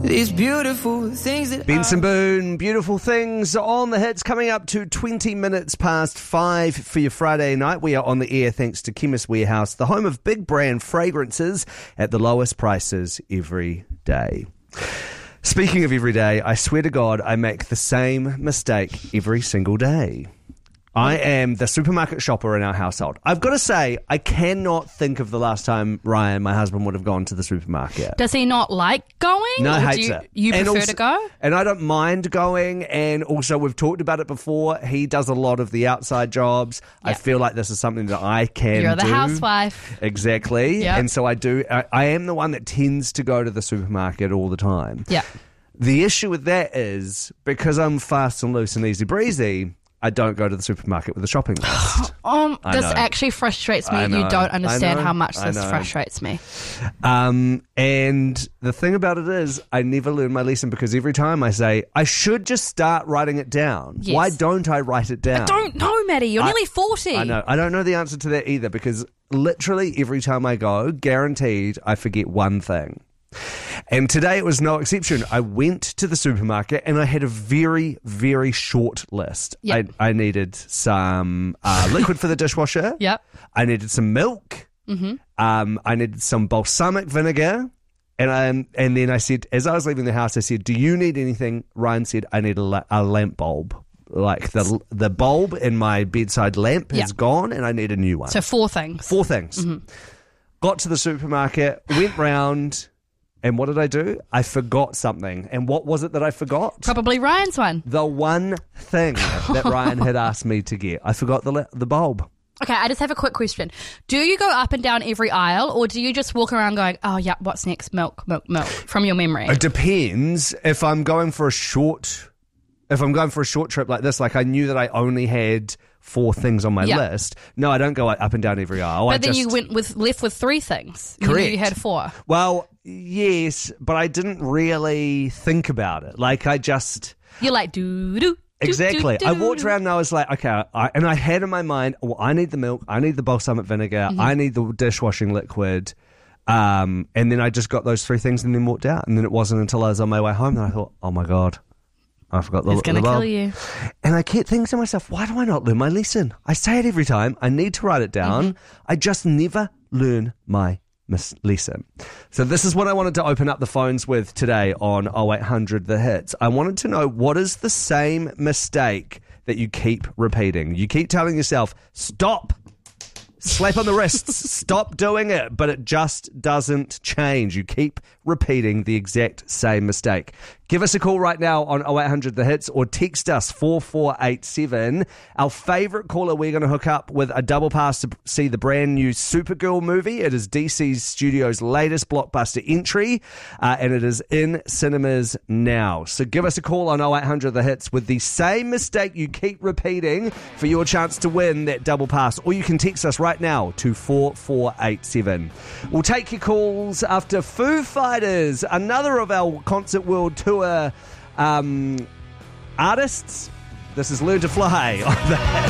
These beautiful things that Benson Boone, Beautiful Things on the hits, coming up to 20 minutes past 5 for your Friday night. We are on the air thanks to Chemist Warehouse, the home of big brand fragrances at the lowest prices every day. Speaking of every day, I swear to God, I make the same mistake every single day. I am the supermarket shopper in our household. I've got to say, I cannot think of the last time Ryan, my husband, would have gone to the supermarket. Does he not like going? No, or hates do it. you And prefer also- to go? And I don't mind going, and also we've talked about it before. He does a lot of the outside jobs. I Yep. feel like this is something that I can You're the do. housewife. Exactly. Yep. And so I do. I am the one that tends to go to the supermarket all the time. Yeah. The issue with that is, because I'm fast and loose and easy breezy, I don't go to the supermarket with a shopping list. I This know. actually frustrates me. I know. You don't understand I know. how much I this know. frustrates me. And the thing about it is, I never learn my lesson, because every time I say, I should just start writing it down. Yes. Why don't I write it down? Don't know, Maddie. You're nearly 40. I know. I don't know the answer to that either, because literally every time I go, guaranteed, I forget one thing. And today it was no exception. I went to the supermarket and I had a very, very short list. Yep. I needed some liquid for the dishwasher. Yep. I needed some milk. Mm-hmm. I needed some balsamic vinegar. And then I said, as I was leaving the house, I said, do you need anything? Ryan said, I need a lamp bulb. Like the bulb in my bedside lamp is Yep. gone and I need a new one. So 4 things. 4 things. Mm-hmm. Got to the supermarket, went round, and what did I do? I forgot something. And what was it that I forgot? Probably Ryan's one. The one thing that Ryan had asked me to get. I forgot the bulb. Okay, I just have a quick question. Do you go up and down every aisle, or do you just walk around going, oh, yeah, what's next? Milk, from your memory? It depends. If I'm going for a short trip like this, like I knew that I only had 4 things on my Yeah. list. No, I don't go up and down every aisle. But then you went left with 3 things. You knew Correct. you had 4. Well, yes, but I didn't really think about it. Like I just... You're like, doo-doo. Exactly. I walked doo-doo. around and I was like, okay, and I had in my mind, well, I need the milk, I need the balsamic vinegar, Mm-hmm. I need the dishwashing liquid, and then I just got those 3 things and then walked out. And then it wasn't until I was on my way home that I thought, oh my God, I forgot the It's going to bulb. kill you. And I kept thinking to myself, why do I not learn my lesson? I say it every time. I need to write it down. Mm-hmm. I just never learn my lesson. So this is what I wanted to open up the phones with today on 0800 The Hits. I wanted to know, what is the same mistake that you keep repeating? You keep telling yourself, stop. Slap on the wrists, stop doing it, but it just doesn't change. You keep repeating the exact same mistake. Give us a call right now on 0800 The Hits or text us 4487. Our favourite caller, we're going to hook up with a double pass to see the brand new Supergirl movie. It is DC Studios' latest blockbuster entry, and it is in cinemas now. So give us a call on 0800 The Hits with the same mistake you keep repeating for your chance to win that double pass. Or you can text us right now to 4487. We'll take your calls after Foo Fighters, another of our Concert World Tour artists. This is Learn to Fly on the